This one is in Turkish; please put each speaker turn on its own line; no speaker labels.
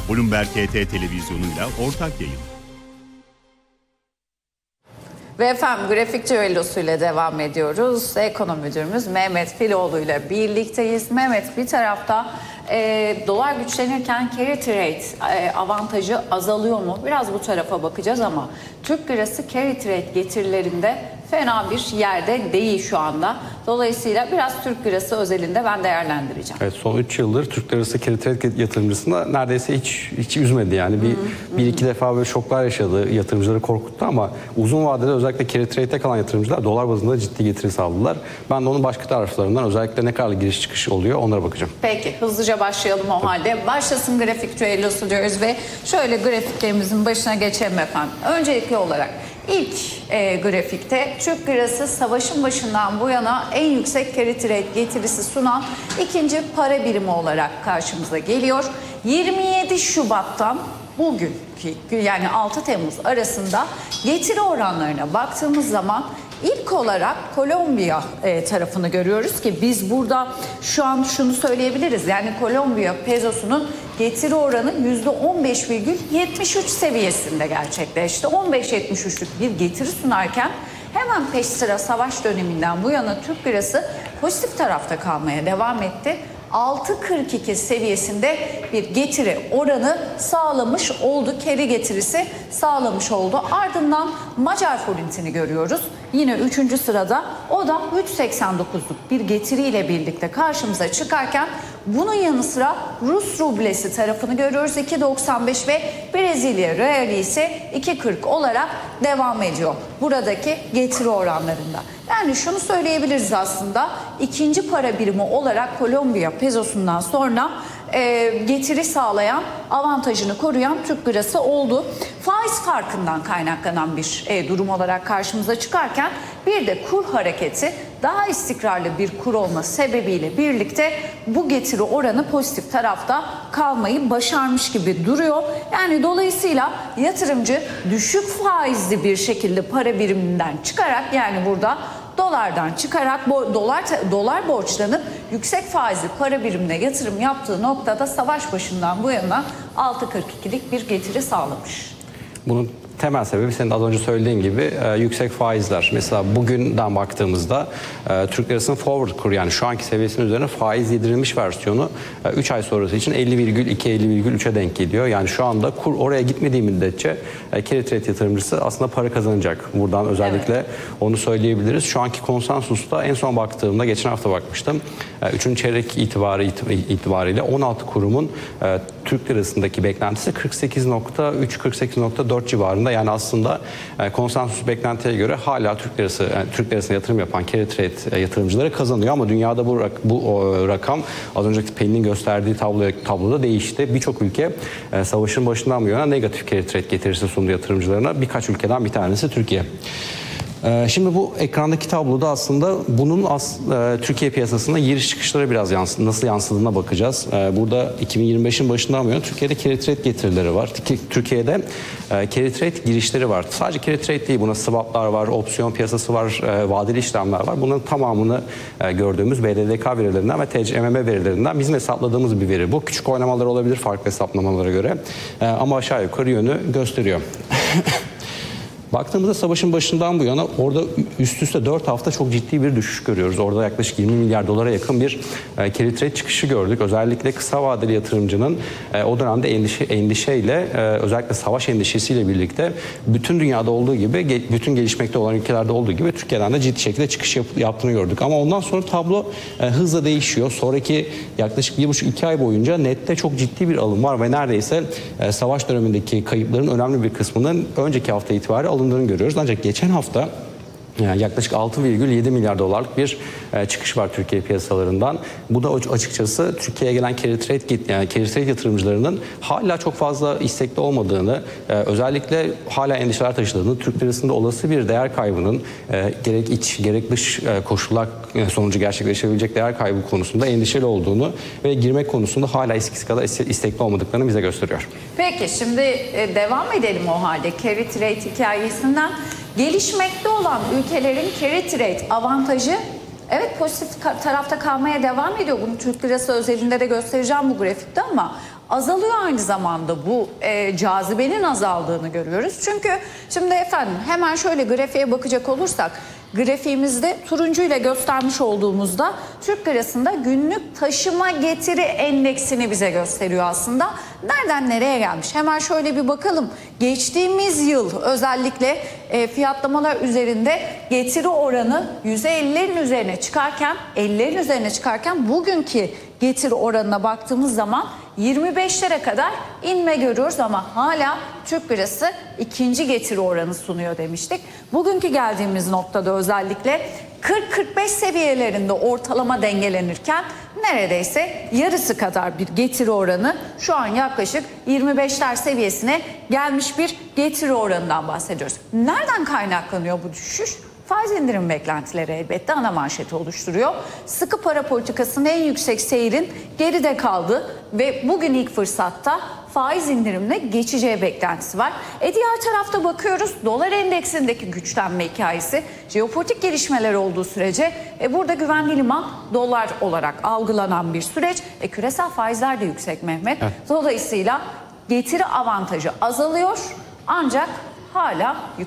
Bloomberg HT televizyonuyla ortak yayın.
Ve efendim grafik düellosuyla devam ediyoruz. Ekonomi müdürümüz Mehmet Filoğlu ile birlikteyiz. Mehmet, bir tarafta dolar güçlenirken carry trade avantajı azalıyor mu? Biraz bu tarafa bakacağız ama Türk lirası carry trade getirilerinde fena bir yerde değil şu anda. Dolayısıyla biraz Türk lirası özelinde ben değerlendireceğim.
Evet, son 3 yıldır Türk lirası carry trade yatırımcısında neredeyse hiç üzmedi yani. Bir iki defa böyle şoklar yaşadı, yatırımcıları korkuttu ama uzun vadede özellikle carry trade'e kalan yatırımcılar dolar bazında ciddi getiri sağladılar. Ben de onun başka taraflarından özellikle ne kadar giriş çıkış oluyor onlara bakacağım.
Peki, hızlıca başlayalım o halde. Başlasın grafik düellosu diyoruz ve şöyle grafiklerimizin başına geçelim efendim. Öncelikli olarak İlk grafikte Türk lirası savaşın başından bu yana en yüksek carry trade getirisi sunan ikinci para birimi olarak karşımıza geliyor. 27 Şubat'tan bugünkü yani 6 Temmuz arasında getiri oranlarına baktığımız zaman İlk olarak Kolombiya tarafını görüyoruz ki biz burada şu an şunu söyleyebiliriz. Yani Kolombiya pezosunun getiri oranı %15,73 seviyesinde gerçekleşti. 15,73'lük bir getiri sunarken hemen peş sıra savaş döneminden bu yana Türk lirası pozitif tarafta kalmaya devam etti. 6,42 seviyesinde bir getiri oranı sağlamış oldu. Carry getirisi sağlamış oldu. Ardından Macar forintini görüyoruz. Yine 3. sırada o da 3,89'luk bir getiriyle birlikte karşımıza çıkarken bunun yanı sıra Rus rublesi tarafını görüyoruz 2,95 ve Brezilya reali ise 2,40 olarak devam ediyor buradaki getiri oranlarında. Yani şunu söyleyebiliriz aslında ikinci para birimi olarak Kolombiya pezosundan sonra getiri sağlayan, avantajını koruyan Türk lirası oldu. Faiz farkından kaynaklanan bir durum olarak karşımıza çıkarken bir de kur hareketi daha istikrarlı bir kur olması sebebiyle birlikte bu getiri oranı pozitif tarafta kalmayı başarmış gibi duruyor. Yani dolayısıyla yatırımcı düşük faizli bir şekilde para biriminden çıkarak yani burada dolardan çıkarak dolar borçlanıp yüksek faizli para birimine yatırım yaptığı noktada savaş başından bu yana 6,42'lik bir getiri sağlamış.
Bunun temel sebebi senin az önce söylediğin gibi yüksek faizler. Mesela bugünden baktığımızda Türk lirasının forward kuru yani şu anki seviyesinin üzerine faiz yedirilmiş versiyonu 3 ay sonrası için 50,2-50,3'e denk geliyor. Yani şu anda kur oraya gitmediği müddetçe carry trade yatırımcısı aslında para kazanacak. Buradan özellikle onu söyleyebiliriz. Şu anki konsensusta en son baktığımda geçen hafta bakmıştım. 3. çeyrek itibariyle 16 kurumun Türk lirasındaki beklentisi 48,3-48,4 civarında. Yani aslında konsensus beklentiye göre hala Türk lirasına yatırım yapan carry trade yatırımcıları kazanıyor ama dünyada bu rakam az önceki Pelin'in gösterdiği tabloda değişti. Birçok ülke savaşın başından bu yana negatif carry trade getirisi sundu yatırımcılarına. Birkaç ülkeden bir tanesi Türkiye. Şimdi bu ekrandaki tabloda aslında bunun Türkiye piyasasında giriş çıkışlara biraz nasıl yansıdığına bakacağız. Burada 2025'in başından bu yana Türkiye'de carry trade getirileri var. Türkiye'de carry trade girişleri var. Sadece carry trade değil, buna swaplar var, opsiyon piyasası var, vadeli işlemler var. Bunların tamamını gördüğümüz BDDK verilerinden ve TCMM verilerinden bizim hesapladığımız bir veri. Bu küçük oynamalar olabilir farklı hesaplamalara göre ama aşağı yukarı yönü gösteriyor. Baktığımızda savaşın başından bu yana orada üst üste 4 hafta çok ciddi bir düşüş görüyoruz. Orada yaklaşık 20 milyar dolara yakın bir carry trade çıkışı gördük. Özellikle kısa vadeli yatırımcının o dönemde endişeyle özellikle savaş endişesiyle birlikte bütün dünyada olduğu gibi bütün gelişmekte olan ülkelerde olduğu gibi Türkiye'den de ciddi şekilde çıkış yaptığını gördük. Ama ondan sonra tablo hızla değişiyor. Sonraki yaklaşık 1,5-2 ay boyunca nette çok ciddi bir alım var ve neredeyse savaş dönemindeki kayıpların önemli bir kısmının önceki hafta itibariyle alındığını görüyoruz. Ancak geçen hafta yaklaşık 6,7 milyar dolarlık bir çıkış var Türkiye piyasalarından. Bu da açıkçası Türkiye'ye gelen carry trade yatırımcılarının hala çok fazla istekli olmadığını, özellikle hala endişeler taşıdığını, Türk lirasında olası bir değer kaybının gerek iç gerek dış koşullar sonucu gerçekleşebilecek değer kaybı konusunda endişeli olduğunu ve girmek konusunda hala eskisi kadar istekli olmadıklarını bize gösteriyor.
Peki şimdi devam edelim o halde carry trade hikayesinden. Gelişmekte olan ülkelerin carry trade avantajı evet pozitif tarafta kalmaya devam ediyor. Bunu Türk lirası özelinde de göstereceğim bu grafikte ama azalıyor aynı zamanda, bu cazibenin azaldığını görüyoruz. Çünkü şimdi efendim hemen şöyle grafiğe bakacak olursak, grafiğimizde turuncuyla göstermiş olduğumuzda Türk lirasında günlük taşıma getiri endeksini bize gösteriyor aslında. Nereden nereye gelmiş? Hemen şöyle bir bakalım. Geçtiğimiz yıl özellikle fiyatlamalar üzerinde getiri oranı %50'lerin üzerine çıkarken, 50'lerin üzerine çıkarken bugünkü getiri oranına baktığımız zaman 25'lere kadar inme görüyoruz ama hala Türk lirası ikinci getiri oranı sunuyor demiştik. Bugünkü geldiğimiz noktada özellikle 40-45 seviyelerinde ortalama dengelenirken neredeyse yarısı kadar bir getiri oranı, şu an yaklaşık 25'ler seviyesine gelmiş bir getiri oranından bahsediyoruz. Nereden kaynaklanıyor bu düşüş? Faiz indirim beklentileri elbette ana manşeti oluşturuyor. Sıkı para politikasının en yüksek seyrin geride kaldı ve bugün ilk fırsatta faiz indirimine geçeceği beklentisi var. Diğer tarafta bakıyoruz, dolar endeksindeki güçlenme hikayesi, jeopolitik gelişmeler olduğu sürece burada güvenli liman dolar olarak algılanan bir süreç. Küresel faizler de yüksek Mehmet. Evet. Dolayısıyla getiri avantajı azalıyor ancak hala